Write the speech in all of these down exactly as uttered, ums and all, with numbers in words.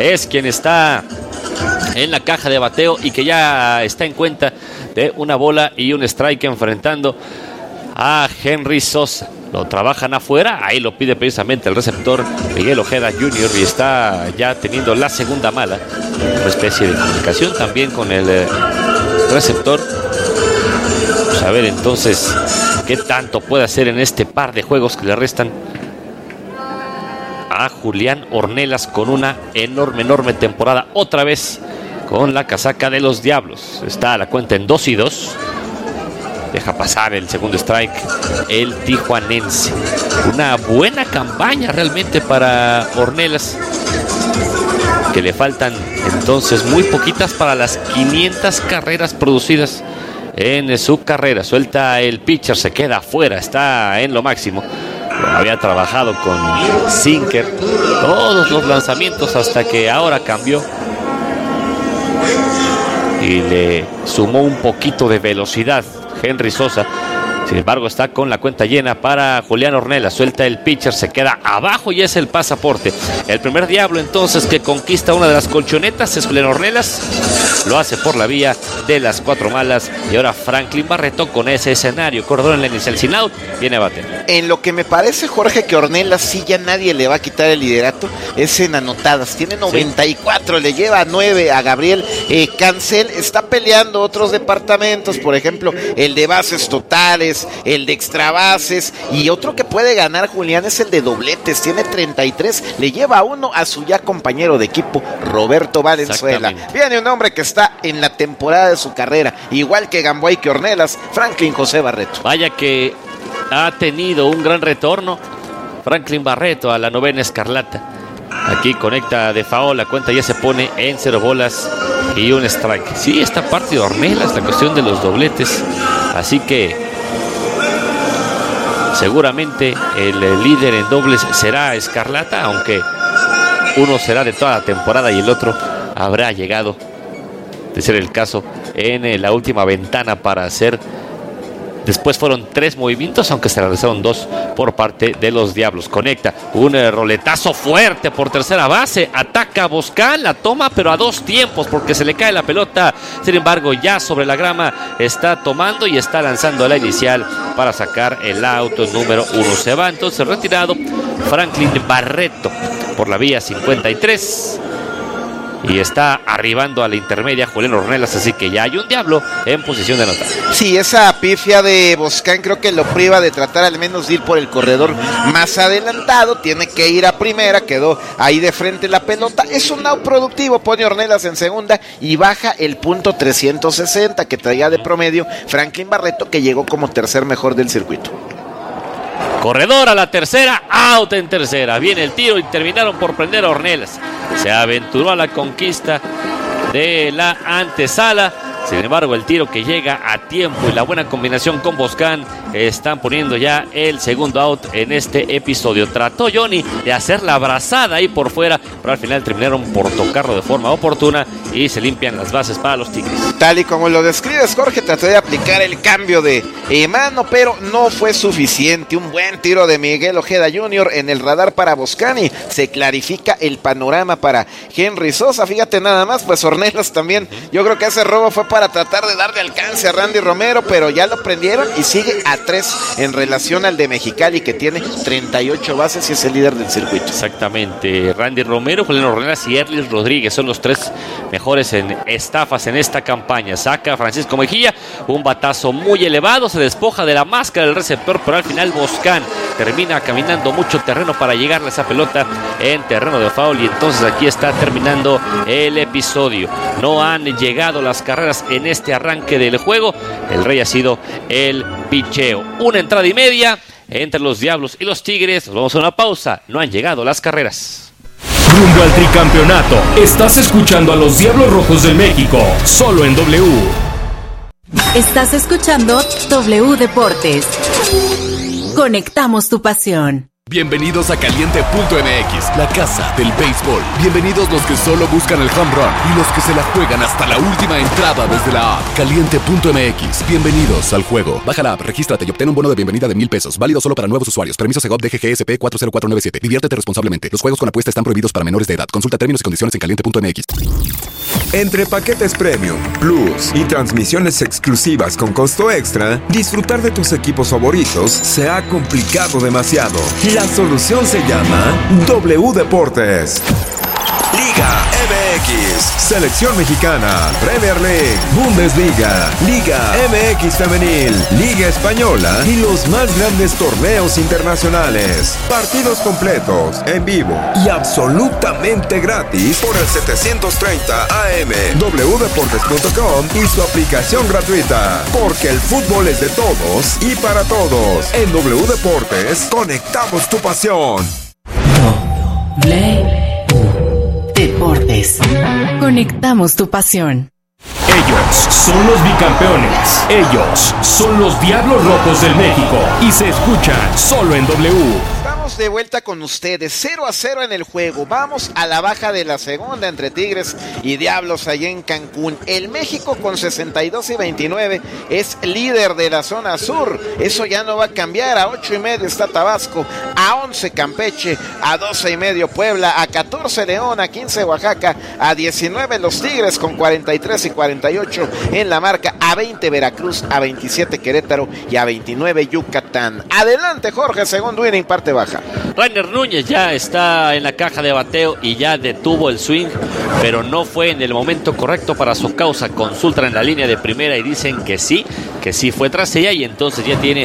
es quien está en la caja de bateo y que ya está en cuenta de una bola y un strike enfrentando a Henry Sosa. Lo trabajan afuera, ahí lo pide precisamente el receptor Miguel Ojeda junior y está ya teniendo la segunda mala, una especie de comunicación también con el eh, receptor. Vamos a ver entonces qué tanto puede hacer en este par de juegos que le restan a Julián Ornelas, con una enorme, enorme temporada otra vez con la casaca de los Diablos. Está a la cuenta en dos y dos. Deja pasar el segundo strike el tijuanense. Una buena campaña realmente para Ornelas, que le faltan entonces muy poquitas para las quinientas carreras producidas en su carrera. Suelta el pitcher, se queda afuera, está en lo máximo. Había trabajado con sinker todos los lanzamientos hasta que ahora cambió y le sumó un poquito de velocidad Henry Sosa. Sin embargo, está con la cuenta llena para Julián Ornelas. Suelta el pitcher, se queda abajo y es el pasaporte. El primer Diablo entonces que conquista una de las colchonetas es Julián Ornelas. Lo hace por la vía de las cuatro malas. Y ahora Franklin Barreto con ese escenario. Corredor en la inicial sin out, viene a bater. En lo que me parece, Jorge, que Ornelas sí ya nadie le va a quitar el liderato es en anotadas. Tiene noventa y cuatro, sí. Le lleva nueve a Gabriel eh, Cancel. Está peleando otros departamentos, por ejemplo, el de bases totales, el de extra bases, y otro que puede ganar Julián es el de dobletes. Tiene treinta y tres, le lleva uno a su ya compañero de equipo Roberto Valenzuela. Viene un hombre que está en la temporada de su carrera, igual que Gamboa y que Ornelas, Franklin José Barreto. Vaya que ha tenido un gran retorno Franklin Barreto a la novena escarlata. Aquí conecta de foul, la cuenta ya se pone en cero bolas y un strike. Sí, esta parte de Ornelas, la cuestión de los dobletes, así que seguramente el líder en dobles será Escarlata, aunque uno será de toda la temporada y el otro habrá llegado, de ser el caso, en la última ventana para hacer. Después fueron tres movimientos, aunque se realizaron dos por parte de los Diablos. Conecta un roletazo fuerte por tercera base. Ataca a Boscan, la toma, pero a dos tiempos porque se le cae la pelota. Sin embargo, ya sobre la grama está tomando y está lanzando la inicial para sacar el auto número uno. Se va entonces retirado Franklin Barreto por la vía cincuenta y tres. Y está arribando a la intermedia Julián Ornelas, así que ya hay un Diablo en posición de anotar. Sí, esa pifia de Boscan creo que lo priva de tratar al menos de ir por el corredor más adelantado. Tiene que ir a primera, quedó ahí de frente la pelota. Es un out productivo, pone Ornelas en segunda y baja el punto trescientos sesenta que traía de promedio Franklin Barreto, que llegó como tercer mejor del circuito. Corredor a la tercera, out en tercera. Viene el tiro y terminaron por prender a Ornelas. Se aventuró a la conquista de la antesala. Sin embargo, el tiro que llega a tiempo y la buena combinación con Boscan están poniendo ya el segundo out en este episodio. Trató Johnny de hacer la abrazada ahí por fuera, pero al final terminaron por tocarlo de forma oportuna y se limpian las bases para los Tigres. Tal y como lo describes, Jorge, trató de aplicar el cambio de eh, mano, pero no fue suficiente. Un buen tiro de Miguel Ojeda junior en el radar para Boscan y se clarifica el panorama para Henry Sosa. Fíjate nada más, pues Ornelas también, yo creo que ese robo fue para tratar de darle alcance a Randy Romero, pero ya lo prendieron y sigue a tres en relación al de Mexicali, que tiene treinta y ocho bases y es el líder del circuito. Exactamente, Randy Romero, Julián Ornelas y Erlis Rodríguez son los tres mejores en estafas en esta campaña. Saca Francisco Mejía, un batazo muy elevado, se despoja de la máscara del receptor, pero al final Boscan termina caminando mucho terreno para llegarle a esa pelota en terreno de foul, y entonces aquí está terminando el episodio. No han llegado las carreras en este arranque del juego. El rey ha sido el picheo. Una entrada y media entre los Diablos y los Tigres. Nos vamos a una pausa. No han llegado las carreras. Rumbo al tricampeonato. Estás escuchando a los Diablos Rojos del México, solo en W. Estás escuchando W Deportes. Conectamos tu pasión. Bienvenidos a Caliente punto M X, la casa del béisbol. Bienvenidos los que solo buscan el home run y los que se la juegan hasta la última entrada desde la app. Caliente punto M X, bienvenidos al juego. Baja la app, regístrate y obtén un bono de bienvenida de mil pesos. Válido solo para nuevos usuarios. Permiso Segov D G G S P cuatro cero cuatro nueve siete. Diviértete responsablemente. Los juegos con apuesta están prohibidos para menores de edad. Consulta términos y condiciones en caliente punto M X. Entre paquetes Premium, Plus y transmisiones exclusivas con costo extra, disfrutar de tus equipos favoritos se ha complicado demasiado. La solución se llama W Deportes. Liga M X, Selección Mexicana, Premier League, Bundesliga, Liga M X Femenil, Liga Española y los más grandes torneos internacionales. Partidos completos, en vivo y absolutamente gratis por el setecientos treinta A M, w deportes punto com y su aplicación gratuita. Porque el fútbol es de todos y para todos. En W Deportes, conectamos tu pasión. W Deportes. Conectamos tu pasión. Ellos son los bicampeones. Ellos son los Diablos Rojos del México. Y se escuchan solo en W. Estamos de vuelta con ustedes, cero a cero en el juego. Vamos a la baja de la segunda entre Tigres y Diablos allá en Cancún. El México con sesenta y dos y veintinueve es líder de la zona sur. Eso ya no va a cambiar. A ocho y medio está Tabasco, a once Campeche, a doce y medio Puebla, a catorce León, a quince Oaxaca, a diecinueve los Tigres con cuarenta y tres y cuarenta y ocho en la marca, a veinte Veracruz, a veintisiete Querétaro y a veintinueve Yucatán. Adelante Jorge, segundo inning, parte baja. Rainer Núñez ya está en la caja de bateo y ya detuvo el swing, pero no fue en el momento correcto para su causa. Consultan en la línea de primera y dicen que sí, que sí fue tras ella, y entonces ya tiene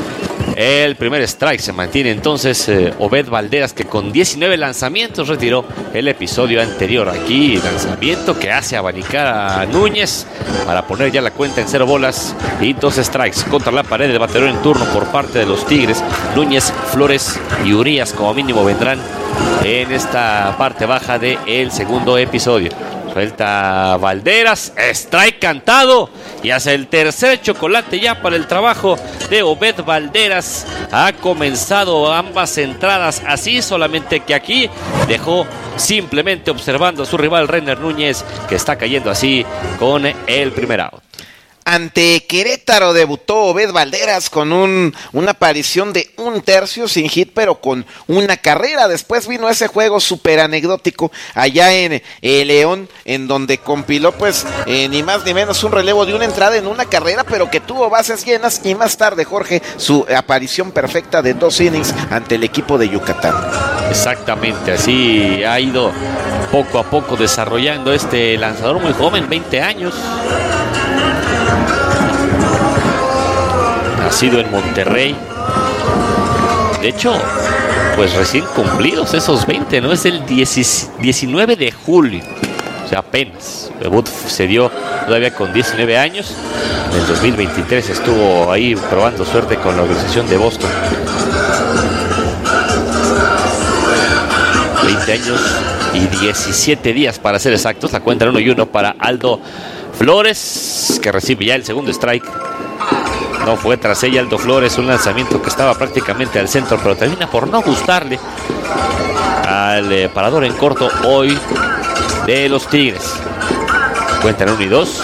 el primer strike. Se mantiene entonces eh, Obed Valderas, que con diecinueve lanzamientos retiró el episodio anterior. Aquí lanzamiento que hace abanicar a Núñez para poner ya la cuenta en cero bolas y dos strikes contra la pared del bateador en turno por parte de los Tigres. Núñez, Flores y Urias como mínimo vendrán en esta parte baja del segundo episodio. Suelta Valderas, strike cantado y hace el tercer chocolate ya para el trabajo de Obed Valderas. Ha comenzado ambas entradas así, solamente que aquí dejó simplemente observando a su rival Rainer Núñez, que está cayendo así con el primer out. Ante Querétaro debutó Obed Valderas con un, una aparición de un tercio sin hit, pero con una carrera. Después vino ese juego súper anecdótico allá en eh, León, en donde compiló pues eh, ni más ni menos un relevo de una entrada en una carrera, pero que tuvo bases llenas, y más tarde Jorge, su aparición perfecta de dos innings ante el equipo de Yucatán. Exactamente, así ha ido poco a poco desarrollando este lanzador muy joven, veinte años. Nacido en Monterrey. De hecho, pues recién cumplidos esos veinte, ¿no? Es el diecinueve de julio. O sea, apenas. El debut se dio todavía con diecinueve años. En el dos mil veintitrés estuvo ahí probando suerte con la organización de Boston. veinte años y diecisiete días para ser exactos. La cuenta en uno y uno para Aldo Flores, que recibe ya el segundo strike. No fue tras ella Aldo Flores, un lanzamiento que estaba prácticamente al centro, pero termina por no gustarle al eh, parador en corto hoy de los Tigres. Cuentan uno y dos.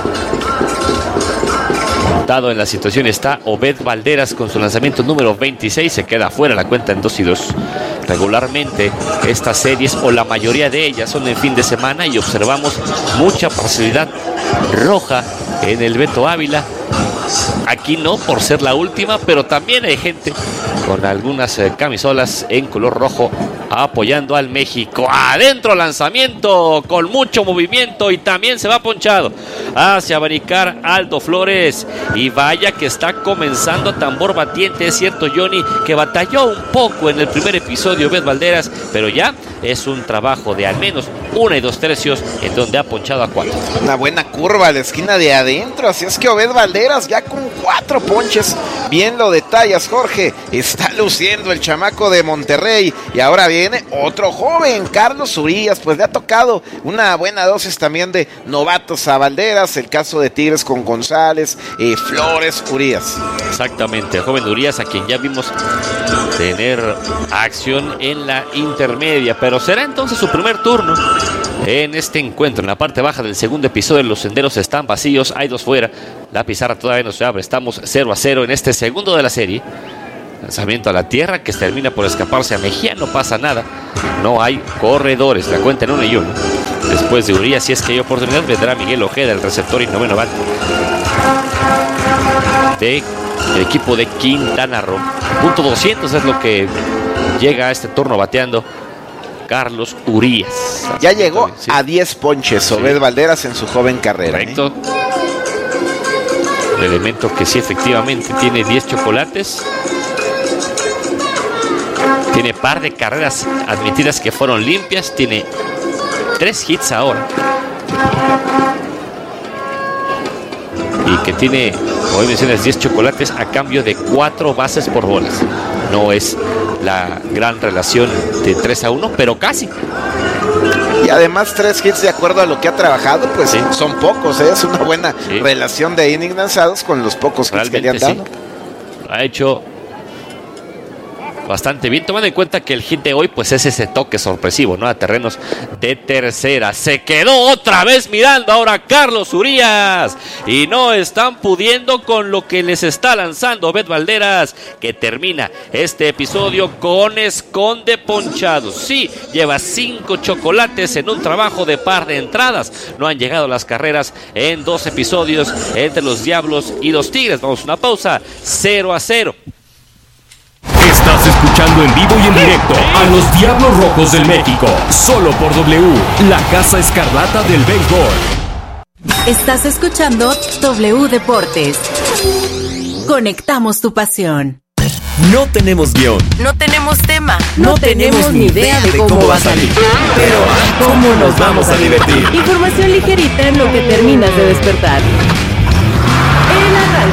Montado en la situación está Obed Valderas con su lanzamiento número veintiséis. Se queda fuera, la cuenta en dos y dos. Regularmente estas series, o la mayoría de ellas, son en fin de semana y observamos mucha parcialidad roja en el Beto Ávila. Aquí no, por ser la última, pero también hay gente con algunas eh, camisolas en color rojo apoyando al México. Adentro lanzamiento con mucho movimiento y también se va ponchado. Hace abanicar Aldo Flores y vaya que está comenzando tambor batiente. Es cierto, Johnny, que batalló un poco en el primer episodio Obed Valderas, pero ya es un trabajo de al menos una y dos tercios en donde ha ponchado a cuatro. Una buena curva a la esquina de adentro, así es que Obed Valderas ya con cuatro cuatro ponches. Bien lo detallas, Jorge. Está luciendo el chamaco de Monterrey. Y ahora viene otro joven, Carlos Urías. Pues le ha tocado una buena dosis también de novatos a Valderas. El caso de Tigres con González, eh, Flores, Urías. Exactamente, el joven Urías, a quien ya vimos tener acción en la intermedia. Pero será entonces su primer turno en este encuentro. En la parte baja del segundo episodio, los senderos están vacíos, hay dos fuera. La pizarra todavía no se abre. Estamos cero a cero en este segundo de la serie. Lanzamiento a la tierra que termina por escaparse a Mejía. No pasa nada. No hay corredores. La cuenta en uno y uno. Después de Urías, si es que hay oportunidad, vendrá Miguel Ojeda, el receptor y noveno bate de el equipo de Quintana Roo. Punto doscientos es lo que llega a este turno bateando Carlos Urías. Ya llegó sí. a diez ponches Obed sí. Valderas en su joven carrera. Correcto. ¿eh? Un elemento que sí efectivamente tiene diez chocolates. Tiene par de carreras admitidas que fueron limpias. Tiene tres hits ahora. Y que tiene, como mencionas, diez chocolates a cambio de cuatro bases por bolas. No es la gran relación de tres a uno, pero casi. Y además tres hits de acuerdo a lo que ha trabajado, pues sí. son pocos, ¿eh? Es una buena sí. relación de innings lanzados con los pocos hits que le han dado. Sí. Ha hecho bastante bien, tomando en cuenta que el hit de hoy pues es ese toque sorpresivo, ¿no? A terrenos de tercera. Se quedó otra vez mirando ahora Carlos Urías y no están pudiendo con lo que les está lanzando Obed Valderas, que termina este episodio con esconde ponchados. Sí, lleva cinco chocolates en un trabajo de par de entradas. No han llegado las carreras en dos episodios entre los Diablos y los Tigres. Vamos a una pausa. cero a cero. Estás escuchando en vivo y en directo a los Diablos Rojos del México, solo por W, la Casa Escarlata del béisbol. Estás escuchando W Deportes. Conectamos tu pasión. No tenemos guión. No tenemos tema. No, no tenemos ni idea de cómo, cómo va a salir. Pero ¿cómo nos vamos a divertir? Información ligerita en lo que terminas de despertar. El arranque.